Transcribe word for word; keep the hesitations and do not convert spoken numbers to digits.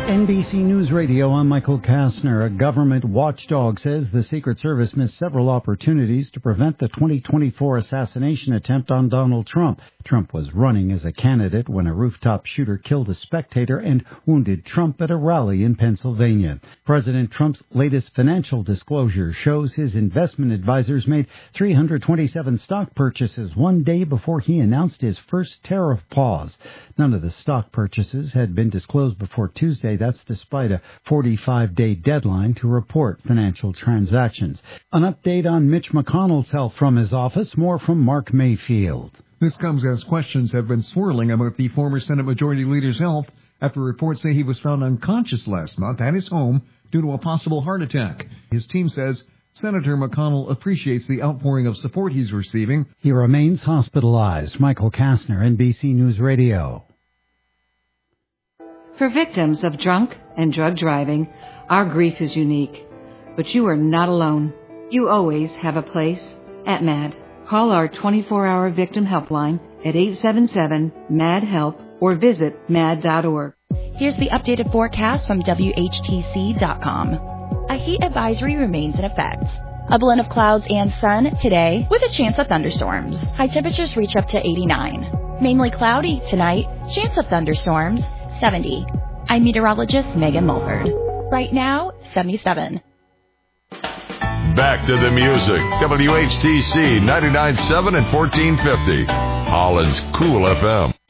N B C News Radio, I'm Michael Kastner. A government watchdog says the Secret Service missed several opportunities to prevent the twenty twenty-four assassination attempt on Donald Trump. Trump was running as a candidate when a rooftop shooter killed a spectator and wounded Trump at a rally in Pennsylvania. President Trump's latest financial disclosure shows his investment advisors made three hundred twenty-seven stock purchases one day before he announced his first tariff pause. None of the stock purchases had been disclosed before Tuesday. That's despite a forty-five day deadline to report financial transactions. An update on Mitch McConnell's health from his office. More from Mark Mayfield. This comes as questions have been swirling about the former Senate Majority Leader's health after reports say he was found unconscious last month at his home due to a possible heart attack. His team says Senator McConnell appreciates the outpouring of support he's receiving. He remains hospitalized. Michael Kastner, N B C News Radio. For victims of drunk and drug driving, our grief is unique. But you are not alone. You always have a place at MAD. Call our twenty-four hour victim helpline at eight seven seven, M A D, HELP or visit mad dot org. Here's the updated forecast from W H T C dot com. A heat advisory remains in effect. A blend of clouds and sun today with a chance of thunderstorms. High temperatures reach up to eighty-nine. Mainly cloudy tonight, chance of thunderstorms, seventy. I'm meteorologist Megan Mulford. Right now, seventy-seven. Back to the music. W H T C ninety-nine point seven and fourteen fifty. Holland's Cool F M.